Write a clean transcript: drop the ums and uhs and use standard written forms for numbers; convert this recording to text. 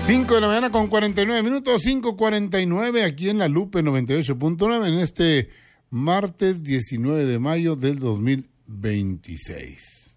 5 de la mañana con 49 minutos, 5:49 aquí en La Lupe 98.9 en este martes 19 de mayo del 2026.